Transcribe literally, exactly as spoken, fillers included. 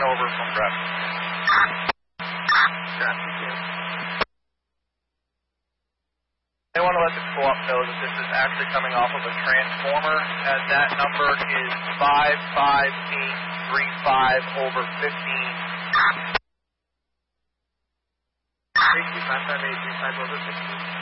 coming over from Brett. They want to let the co-op know that this is actually coming off of a transformer, as that number is five five eight three five over fifteen. Thank you, five five eight three five over fifteen.